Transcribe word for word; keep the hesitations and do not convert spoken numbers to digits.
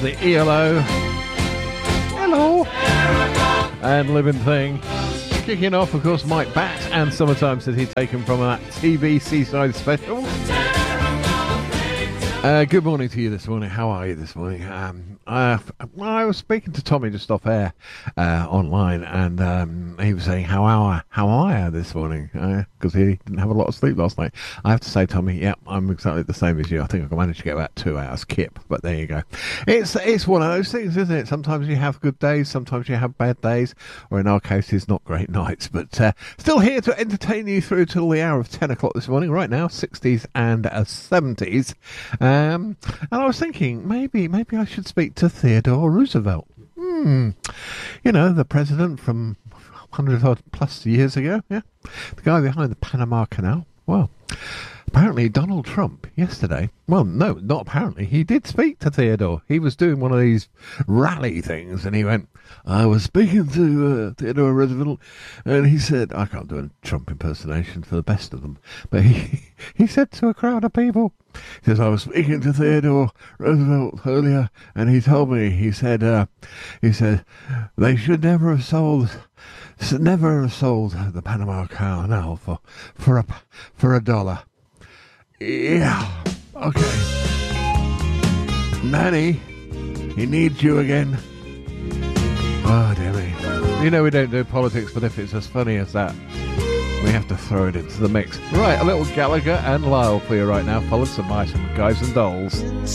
of the E L O. Hello. And Living Thing. Kicking off, of course, Mike Batt and Summertime City, taken from that T V Seaside special. Uh, good morning to you this morning. How are you this morning? Um, I, I was speaking to Tommy just off air uh, online, and um, he was saying, how are, how are you this morning? Because uh, he didn't have a lot of sleep last night. I have to say, Tommy, yeah, I'm exactly the same as you. I think I can manage to get about two hours kip, but there you go. It's it's one of those things, isn't it? Sometimes you have good days, sometimes you have bad days, or in our cases, not great nights. But uh, still here to entertain you through till the hour of ten o'clock this morning. Right now, sixties and uh, seventies. Um, and I was thinking, maybe maybe I should speak to Theodore Roosevelt. Hmm. You know, the president from one hundred odd plus years ago, yeah? The guy behind the Panama Canal. Well, apparently Donald Trump yesterday, well, no, not apparently, he did speak to Theodore. He was doing one of these rally things, and he went, I was speaking to uh, Theodore Roosevelt, and he said, I can't do a Trump impersonation for the best of them, but he, he said to a crowd of people, he says, I was speaking to Theodore Roosevelt earlier, and he told me, he said, uh, he said, they should never have sold, never have sold the Panama Canal for, for a, for a dollar. Yeah, okay. Nanny, he needs you again. Oh, dear me. You know we don't do politics, but if it's as funny as that, we have to throw it into the mix. Right, a little Gallagher and Lyle for you right now, followed some by some Guys and Dolls.